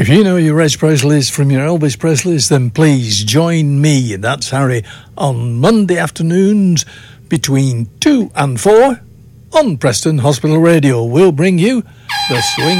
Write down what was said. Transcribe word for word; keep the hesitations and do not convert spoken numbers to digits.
If you know your Elvis Presleys from your Elvis Presleys, then please join me, that's Harry, on Monday afternoons between two and four on Preston Hospital Radio. We'll bring you the swing